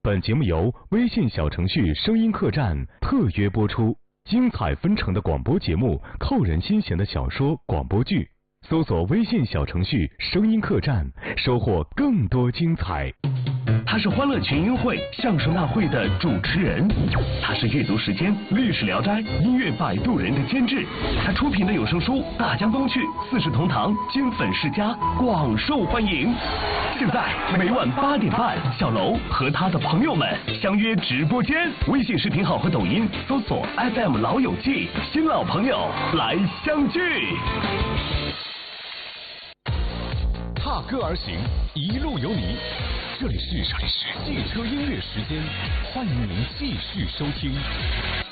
本节目由微信小程序声音客栈特约播出，精彩纷呈的广播节目，扣人心弦的小说广播剧，搜索微信小程序声音客栈，收获更多精彩。 他是欢乐群英会相声大会的主持人，他是阅读时间历史聊斋音乐摆渡人的监制，他出品的有声书《大江东去》《四世同堂》经粉世家广受欢迎。现在每晚8点半，小楼和他的朋友们相约直播间，微信视频号和抖音搜索 FM 老友记，新老朋友来相聚。 踏歌而行，一路有你。这里是汽车音乐时间，欢迎您继续收听。